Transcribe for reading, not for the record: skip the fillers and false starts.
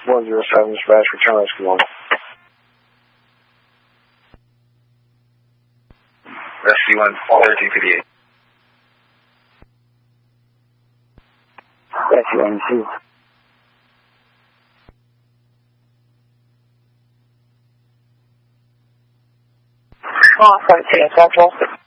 107 dispatch, return rescue 1. Rescue 1, 1358. Rescue 1, 2. Frontier Central.